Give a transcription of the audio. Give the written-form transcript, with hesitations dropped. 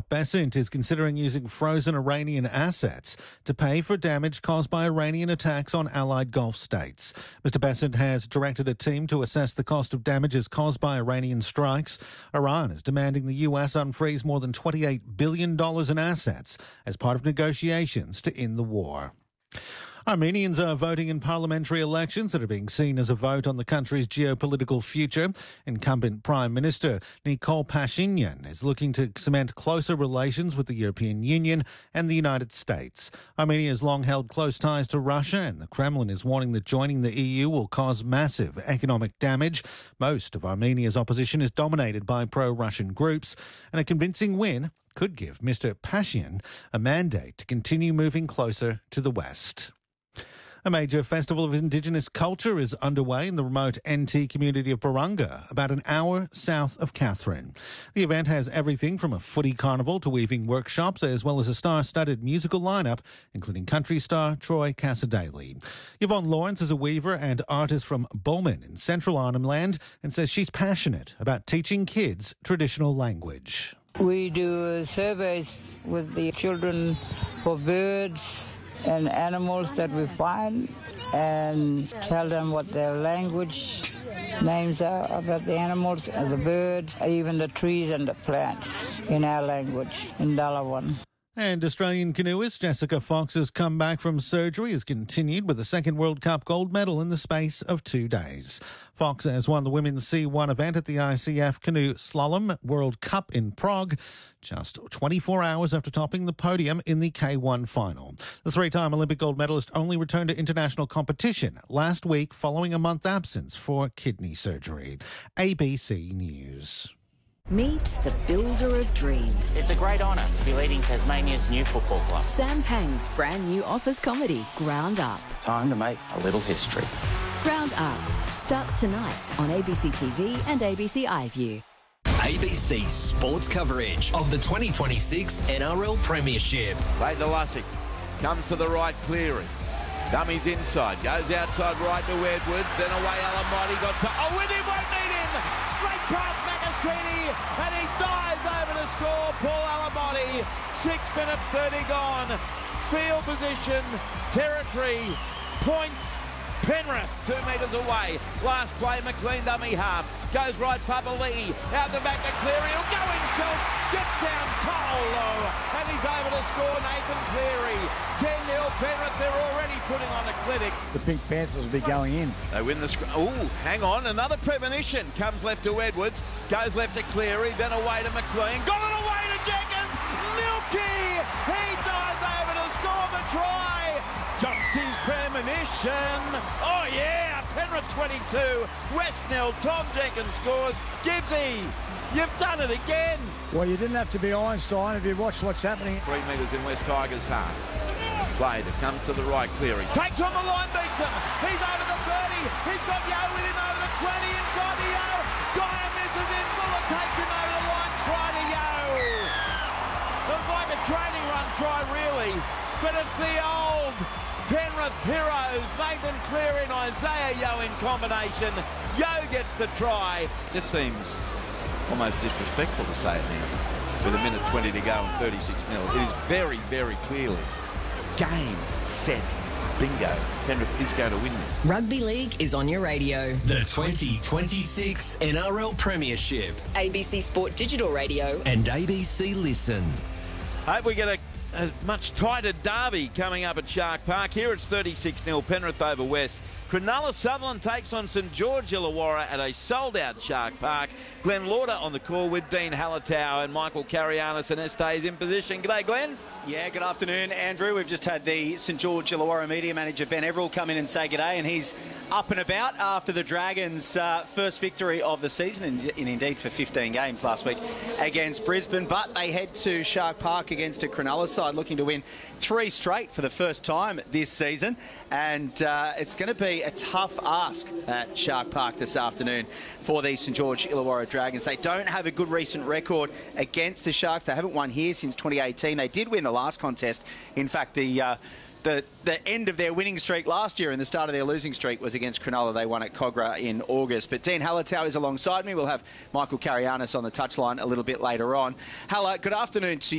Bessent is considering using frozen Iranian assets to pay for damage caused by Iranian attacks on allied Gulf states. Mr. Bessent has directed a team to assess the cost of damages caused by Iranian strikes. Iran is demanding the US unfreeze more than $28 billion in assets as part of negotiations to end the war. Armenians are voting in parliamentary elections that are being seen as a vote on the country's geopolitical future. Incumbent Prime Minister Nikol Pashinyan is looking to cement closer relations with the European Union and the United States. Armenia has long held close ties to Russia, and the Kremlin is warning that joining the EU will cause massive economic damage. Most of Armenia's opposition is dominated by pro-Russian groups, and a convincing win could give Mr. Pashinyan a mandate to continue moving closer to the West. A major festival of Indigenous culture is underway in the remote NT community of Barunga, about an hour south of Katherine. The event has everything from a footy carnival to weaving workshops, as well as a star-studded musical lineup, including country star Troy Cassadaly. Yvonne Lawrence is a weaver and artist from Bowman in central Arnhem Land and says she's passionate about teaching kids traditional language. We do surveys with the children for birds and animals that we find and tell them what their language names are about the animals, the birds, even the trees and the plants in our language, in Dalawan. And Australian canoeist Jessica Fox's comeback from surgery has continued with a second World Cup gold medal in the space of 2 days. Fox has won the women's C1 event at the ICF Canoe Slalom World Cup in Prague, just 24 hours after topping the podium in the K1 final. The three-time Olympic gold medalist only returned to international competition last week following a month absence for kidney surgery. ABC News. Meet the builder of dreams. It's a great honour to be leading Tasmania's new football club. Sam Pang's brand new office comedy, Ground Up. Time to make a little history. Ground Up starts tonight on ABC TV and ABC iView. ABC sports coverage of the 2026 NRL Premiership. Leighton Lussick comes to the right, clearing. Dummies inside, goes outside right to Edwards, then away Alamotti, got to... Oh, with him, won't need him! Straight past Magasini, and he dives over to score, Paul Alamotti. 6 minutes 30 gone. Field position, territory, points, Penrith 2 metres away. Last play, McLean dummy half. Goes right, Papali'i, out the back to Cleary, he'll go himself, gets down Tolo, and he's over to score Nathan Cleary. 10-0 Penrith, they're already putting on a clinic. The Pink Panthers will be going in. They win the hang on, another premonition. Comes left to Edwards, goes left to Cleary, then away to McLean, got it away to Jenkins, Milky, he dives over to score the try. Just his premonition. Oh yeah, Penrith 22, West nil, Tom Jenkins scores. Gibbsy, you've done it again. Well, you didn't have to be Einstein if you watched what's happening. 3 metres in West Tigers' half. Played, it comes to the right, Cleary. Takes on the line, beats him. He's over the 30. He's got Yo with him over the 20. Inside to Yo. Guy misses it. Muller takes him over the line. Try to Yo. It was like a training run try, really. But it's the old Penrith heroes, Nathan Cleary and Isaiah Yo in combination. Yo gets the try. Just seems almost disrespectful to say it now. With a minute 20 to go and 36-0. It is very, very clearly game, set, bingo. Penrith is going to win this. Rugby League is on your radio. The 2026 NRL Premiership. ABC Sport Digital Radio. And ABC Listen. Hope we get a much tighter derby coming up at Shark Park. Here it's 36-0 Penrith over West. Cronulla Sutherland takes on St George Illawarra at a sold-out Shark Park. Glenn Lauder on the call with Dean Halatau and Michael Carianis and Estes in position. G'day, Glenn. Yeah, good afternoon, Andrew. We've just had the St George Illawarra media manager, Ben Everill, come in and say g'day, and he's up and about after the Dragons' first victory of the season, and indeed for 15 games last week against Brisbane. But they head to Shark Park against a Cronulla side looking to win 3 straight for the first time this season, and it's going to be a tough ask at Shark Park this afternoon for the St George Illawarra Dragons. They don't have a good recent record against the Sharks. They haven't won here since 2018. They did win the last contest. In fact, the end of their winning streak last year and the start of their losing streak was against Cronulla. They won at Cogra in August. But Dean Halatau is alongside me. We'll have Michael Carianis on the touchline a little bit later on. Hala, good afternoon to you.